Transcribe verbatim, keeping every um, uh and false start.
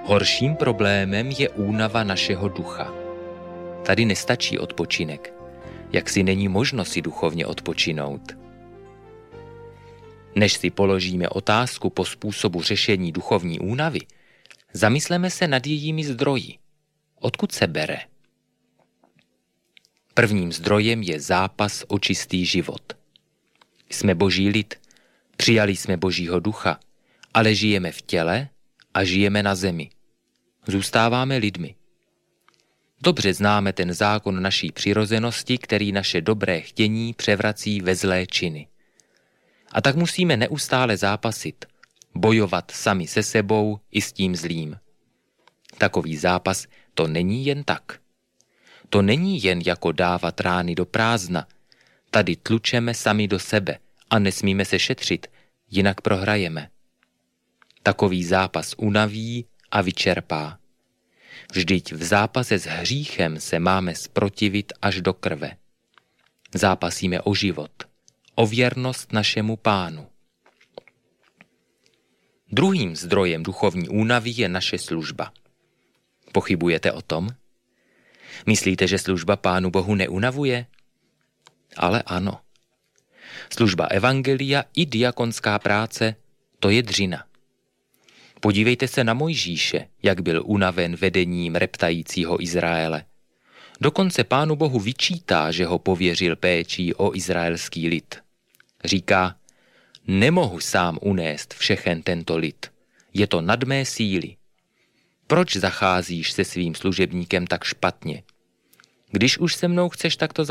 Horším problémem je únava našeho ducha. Tady nestačí odpočinek, jak si není možno si duchovně odpočinout. Než si položíme otázku po způsobu řešení duchovní únavy, zamysleme se nad jejími zdroji. Odkud se bere? Prvním zdrojem je zápas o čistý život. Jsme boží lid, přijali jsme božího ducha, ale žijeme v těle a žijeme na zemi. Zůstáváme lidmi. Dobře známe ten zákon naší přirozenosti, který naše dobré chtění převrací ve zlé činy. A tak musíme neustále zápasit, bojovat sami se sebou i s tím zlým. Takový zápas to není jen tak. To není jen jako dávat rány do prázdna. Tady tlučeme sami do sebe a nesmíme se šetřit, jinak prohrajeme. Takový zápas unaví a vyčerpá. Vždyť v zápase s hříchem se máme zprotivit až do krve. Zápasíme o život, o věrnost našemu Pánu. Druhým zdrojem duchovní únavy je naše služba. Pochybujete o tom? Myslíte, že služba Pánu Bohu neunavuje? Ale ano. Služba evangelia i diakonská práce, to je dřina. Podívejte se na Mojžíše, jak byl unaven vedením reptajícího Izraele. Dokonce Pánu Bohu vyčítá, že ho pověřil péčí o izraelský lid. Říká, nemohu sám unést všechen tento lid. Je to nad mé síly. Proč zacházíš se svým služebníkem tak špatně? Když už se mnou chceš takto